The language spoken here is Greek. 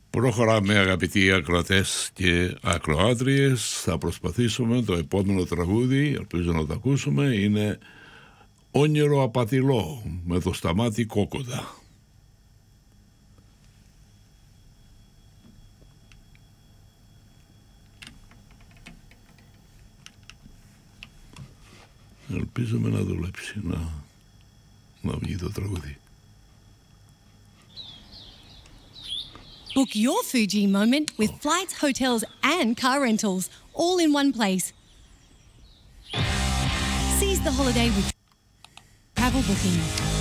Προχωράμε αγαπητοί ακροατές και ακροάτριες. Θα προσπαθήσουμε το επόμενο τραγούδι, ελπίζω να το ακούσουμε, είναι «Όνειρο απατηλό» με το Σταμάτη Κόκοντα. Ελπίζουμε να δουλέψει, να βγει το τραγούδι. Book your Fuji moment with flights, hotels and car rentals, all in one place. Seize the holiday with travel booking.